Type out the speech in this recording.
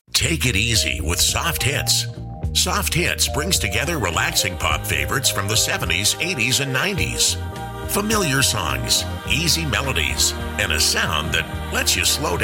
Take it easy with Soft Hits. Soft Hits brings together relaxing pop favorites from the 70s, 80s, and 90s. Familiar songs, easy melodies, and a sound that lets you slow down.